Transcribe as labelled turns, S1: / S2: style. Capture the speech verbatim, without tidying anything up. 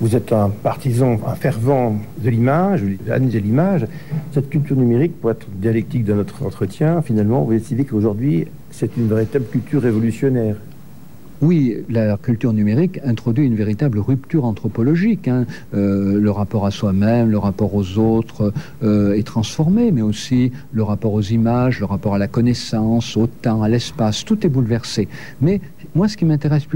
S1: Vous êtes un partisan, un fervent de l'image, l'analyse de l'image. Cette culture numérique, pour être dialectique de notre entretien, finalement, vous estimez qu'aujourd'hui, c'est une véritable culture révolutionnaire.
S2: Oui, la culture numérique introduit une véritable rupture anthropologique. Hein. Euh, le rapport à soi-même, le rapport aux autres euh, est transformé, mais aussi le rapport aux images, le rapport à la connaissance, au temps, à l'espace, tout est bouleversé. Mais moi, ce qui m'intéresse plus